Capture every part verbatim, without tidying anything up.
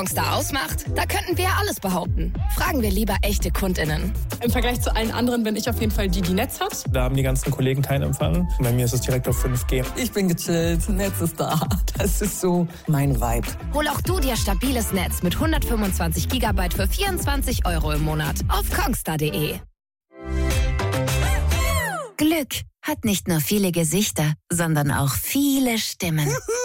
da ausmacht? Da könnten wir ja alles behaupten. Fragen wir lieber echte KundInnen. Im Vergleich zu allen anderen bin ich auf jeden Fall die, die Netz hat. Da haben die ganzen Kollegen keinen Empfang. Bei mir ist es direkt auf fünf G. Ich bin gechillt, Netz ist da. Das ist so mein Vibe. Hol auch du dir stabiles Netz mit hundertfünfundzwanzig Gigabyte für vierundzwanzig Euro im Monat auf kongstar punkt de. Glück hat nicht nur viele Gesichter, sondern auch viele Stimmen.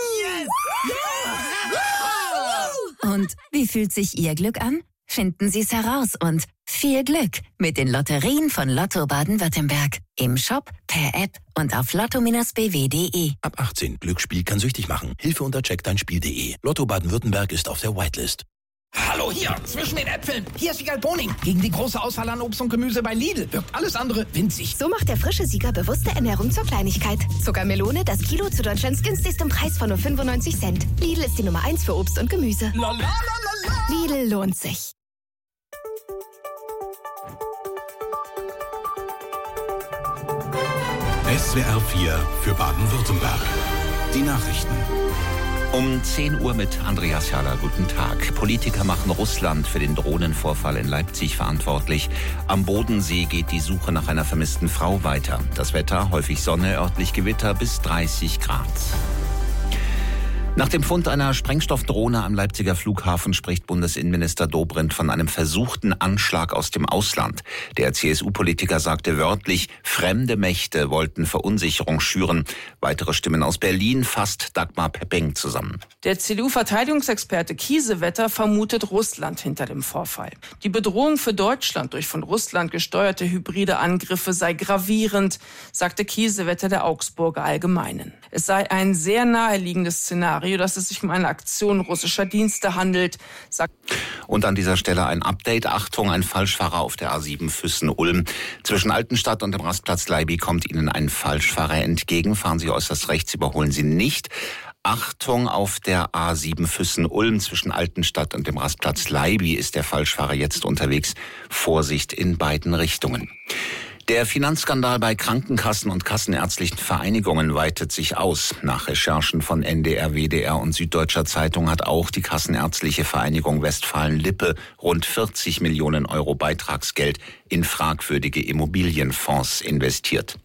Und wie fühlt sich Ihr Glück an? Finden Sie es heraus und viel Glück mit den Lotterien von Lotto Baden-Württemberg. Im Shop, per App und auf lotto Bindestrich b w punkt de. Ab achtzehn. Glücksspiel kann süchtig machen. Hilfe unter check dein spiel punkt de. Lotto Baden-Württemberg ist auf der Whitelist. Hallo hier, zwischen den Äpfeln. Hier ist Wiegald Boning. Gegen die große Auswahl an Obst und Gemüse bei Lidl wirkt alles andere winzig. So macht der frische Sieger bewusste Ernährung zur Kleinigkeit. Zuckermelone, das Kilo zu Deutschlands günstigstem Preis von nur fünfundneunzig Cent. Lidl ist die Nummer eins für Obst und Gemüse. La, la, la, la, la. Lidl lohnt sich. S W R vier für Baden-Württemberg. Die Nachrichten. Um zehn Uhr mit Andreas Jahler. Guten Tag. Politiker machen Russland für den Drohnenvorfall in Leipzig verantwortlich. Am Bodensee geht die Suche nach einer vermissten Frau weiter. Das Wetter, häufig Sonne, örtlich Gewitter bis dreißig Grad. Nach dem Fund einer Sprengstoffdrohne am Leipziger Flughafen spricht Bundesinnenminister Dobrindt von einem versuchten Anschlag aus dem Ausland. Der C S U-Politiker sagte wörtlich, fremde Mächte wollten Verunsicherung schüren. Weitere Stimmen aus Berlin fasst Dagmar Pepping zusammen. Der C D U-Verteidigungsexperte Kiesewetter vermutet Russland hinter dem Vorfall. Die Bedrohung für Deutschland durch von Russland gesteuerte hybride Angriffe sei gravierend, sagte Kiesewetter der Augsburger Allgemeinen. Es sei ein sehr naheliegendes Szenario, dass es sich um eine Aktion russischer Dienste handelt, sagt. Und an dieser Stelle ein Update. Achtung, ein Falschfahrer auf der A sieben Füssen-Ulm. Zwischen Altenstadt und dem Rastplatz Leiby kommt Ihnen ein Falschfahrer entgegen. Fahren Sie äußerst rechts, überholen Sie nicht. Achtung, auf der A sieben Füssen-Ulm zwischen Altenstadt und dem Rastplatz Leiby ist der Falschfahrer jetzt unterwegs. Vorsicht in beiden Richtungen. Der Finanzskandal bei Krankenkassen und kassenärztlichen Vereinigungen weitet sich aus. Nach Recherchen von N D R, W D R und Süddeutscher Zeitung hat auch die Kassenärztliche Vereinigung Westfalen-Lippe rund vierzig Millionen Euro Beitragsgeld in fragwürdige Immobilienfonds investiert.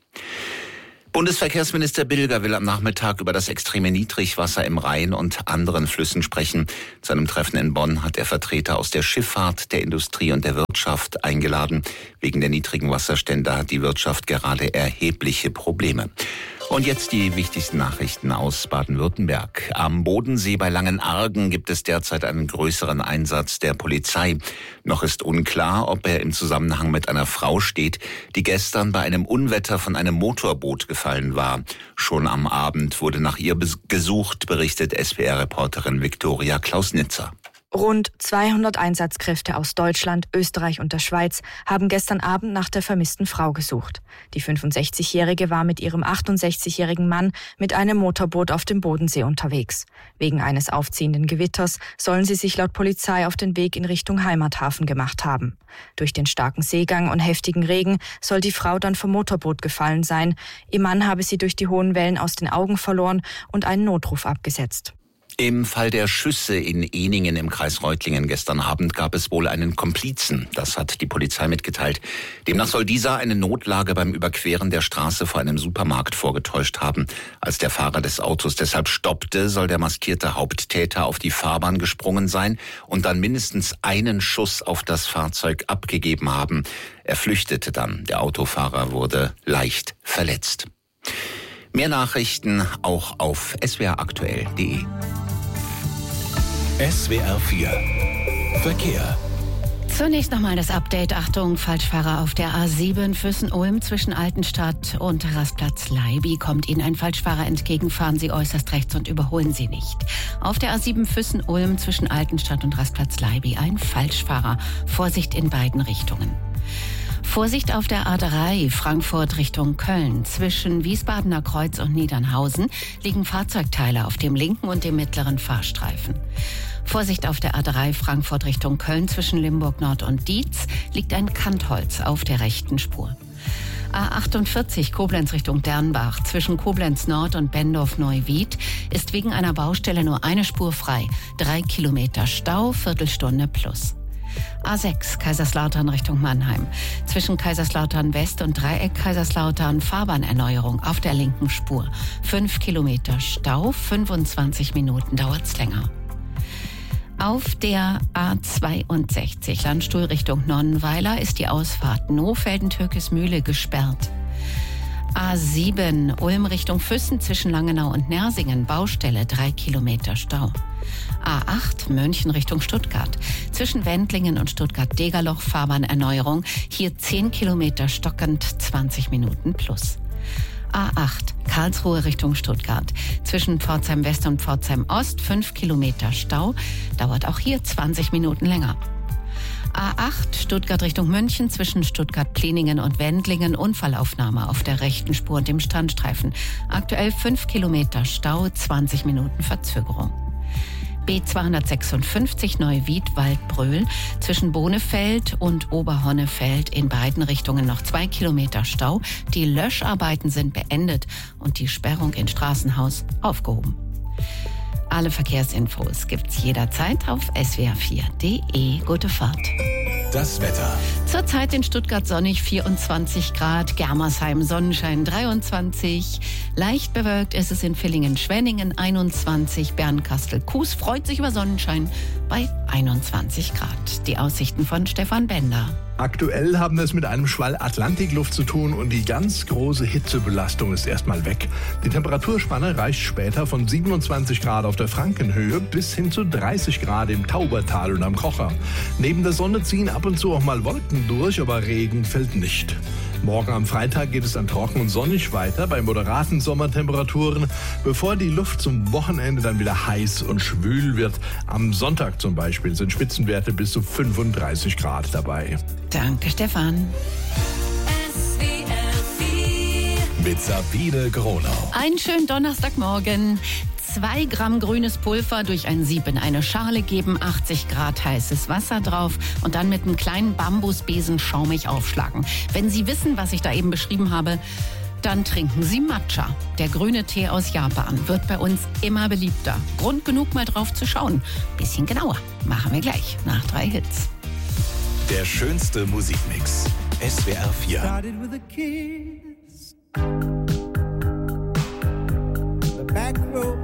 Bundesverkehrsminister Bilger will am Nachmittag über das extreme Niedrigwasser im Rhein und anderen Flüssen sprechen. Zu einem Treffen in Bonn hat er Vertreter aus der Schifffahrt, der Industrie und der Wirtschaft eingeladen. Wegen der niedrigen Wasserstände hat die Wirtschaft gerade erhebliche Probleme. Und jetzt die wichtigsten Nachrichten aus Baden-Württemberg. Am Bodensee bei Langenargen gibt es derzeit einen größeren Einsatz der Polizei. Noch ist unklar, ob er im Zusammenhang mit einer Frau steht, die gestern bei einem Unwetter von einem Motorboot gefallen war. Schon am Abend wurde nach ihr gesucht, berichtet S W R-Reporterin Viktoria Klausnitzer. Rund zweihundert Einsatzkräfte aus Deutschland, Österreich und der Schweiz haben gestern Abend nach der vermissten Frau gesucht. Die fünfundsechzigjährige war mit ihrem achtundsechzigjährigen Mann mit einem Motorboot auf dem Bodensee unterwegs. Wegen eines aufziehenden Gewitters sollen sie sich laut Polizei auf den Weg in Richtung Heimathafen gemacht haben. Durch den starken Seegang und heftigen Regen soll die Frau dann vom Motorboot gefallen sein. Ihr Mann habe sie durch die hohen Wellen aus den Augen verloren und einen Notruf abgesetzt. Im Fall der Schüsse in Ehningen im Kreis Reutlingen gestern Abend gab es wohl einen Komplizen. Das hat die Polizei mitgeteilt. Demnach soll dieser eine Notlage beim Überqueren der Straße vor einem Supermarkt vorgetäuscht haben. Als der Fahrer des Autos deshalb stoppte, soll der maskierte Haupttäter auf die Fahrbahn gesprungen sein und dann mindestens einen Schuss auf das Fahrzeug abgegeben haben. Er flüchtete dann. Der Autofahrer wurde leicht verletzt. Mehr Nachrichten auch auf s w r aktuell punkt de. S W R vier Verkehr. Zunächst nochmal das Update. Achtung, Falschfahrer auf der A sieben Füssen-Ulm zwischen Altenstadt und Rastplatz Leiby. Kommt Ihnen ein Falschfahrer entgegen, fahren Sie äußerst rechts und überholen Sie nicht. Auf der A sieben Füssen-Ulm zwischen Altenstadt und Rastplatz Leiby ein Falschfahrer. Vorsicht in beiden Richtungen. Vorsicht auf der A drei Frankfurt Richtung Köln. Zwischen Wiesbadener Kreuz und Niedernhausen liegen Fahrzeugteile auf dem linken und dem mittleren Fahrstreifen. Vorsicht auf der A drei Frankfurt Richtung Köln. Zwischen Limburg Nord und Dietz liegt ein Kantholz auf der rechten Spur. A achtundvierzig Koblenz Richtung Dernbach zwischen Koblenz Nord und Bendorf-Neuwied ist wegen einer Baustelle nur eine Spur frei. Drei Kilometer Stau, Viertelstunde plus. A sechs Kaiserslautern Richtung Mannheim. Zwischen Kaiserslautern West und Dreieck Kaiserslautern Fahrbahnerneuerung auf der linken Spur. Fünf Kilometer Stau, fünfundzwanzig Minuten dauert's länger. Auf der A zweiundsechzig Landstuhl Richtung Nonnenweiler ist die Ausfahrt Nohfelden-Türkesmühle gesperrt. A sieben Ulm Richtung Füssen zwischen Langenau und Nersingen Baustelle, drei Kilometer Stau. A acht München Richtung Stuttgart zwischen Wendlingen und Stuttgart-Degerloch Fahrbahnerneuerung, hier zehn Kilometer stockend, zwanzig Minuten plus. A acht Karlsruhe Richtung Stuttgart zwischen Pforzheim West und Pforzheim Ost fünf Kilometer Stau, dauert auch hier zwanzig Minuten länger. A acht Stuttgart Richtung München zwischen Stuttgart-Pleningen und Wendlingen Unfallaufnahme auf der rechten Spur und dem Standstreifen. Aktuell fünf Kilometer Stau, zwanzig Minuten Verzögerung. B zweihundertsechsundfünfzig Neuwied-Waldbröl zwischen Bonefeld und Oberhonnefeld in beiden Richtungen noch zwei Kilometer Stau. Die Löscharbeiten sind beendet und die Sperrung in Straßenhaus aufgehoben. Alle Verkehrsinfos gibt's jederzeit auf s w r vier punkt d e. Gute Fahrt. Das Wetter. Zurzeit in Stuttgart sonnig vierundzwanzig Grad, Germersheim Sonnenschein dreiundzwanzig, leicht bewölkt ist es in Villingen-Schwenningen einundzwanzig, Bernkastel-Kues freut sich über Sonnenschein bei einundzwanzig Grad. Die Aussichten von Stefan Bender. Aktuell haben wir es mit einem Schwall Atlantikluft zu tun und die ganz große Hitzebelastung ist erstmal weg. Die Temperaturspanne reicht später von siebenundzwanzig Grad auf der Frankenhöhe bis hin zu dreißig Grad im Taubertal und am Kocher. Neben der Sonne ziehen ab und zu auch mal Wolken durch, aber Regen fällt nicht. Morgen am Freitag geht es dann trocken und sonnig weiter bei moderaten Sommertemperaturen, bevor die Luft zum Wochenende dann wieder heiß und schwül wird. Am Sonntag zum Beispiel sind Spitzenwerte bis zu fünfunddreißig Grad dabei. Danke, Stefan. Mit Sabine Gronau. Einen schönen Donnerstagmorgen. Zwei Gramm grünes Pulver durch ein Sieb in eine Schale geben, achtzig Grad heißes Wasser drauf und dann mit einem kleinen Bambusbesen schaumig aufschlagen. Wenn Sie wissen, was ich da eben beschrieben habe, dann trinken Sie Matcha. Der grüne Tee aus Japan wird bei uns immer beliebter. Grund genug, mal drauf zu schauen. Bisschen genauer. Machen wir gleich nach drei Hits. Der schönste Musikmix. S W R vier. Back row